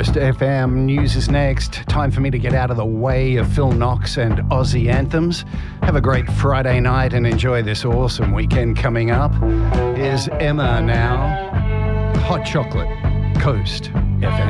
Coast FM. News is next. Time for me to get out of the way of Phil Knox and Aussie anthems. Have a great Friday night and enjoy this awesome weekend coming up. Here's Emma now. Hot Chocolate, Coast FM.